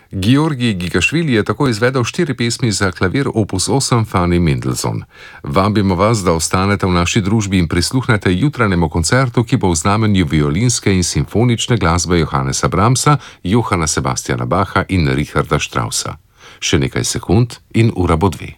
Georgij Gigašvili je tako izvedel 4 pesmi za klavir opus 8 Fanny Mendelssohn. Vabimo vas, da ostanete v naši družbi in prisluhnete jutranjemu koncertu, ki bo v znamenju violinske in simfonične glasbe Johannesa Brahmsa, Johana Sebastiana Bacha in Richarda Straussa. Še nekaj sekund in ura bo 2.